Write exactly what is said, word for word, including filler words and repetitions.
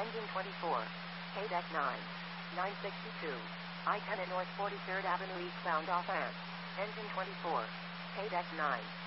Engine twenty-four. K deck nine. nine sixty-two. I ten at North forty-third Avenue eastbound off ramp. Engine twenty-four. K deck nine.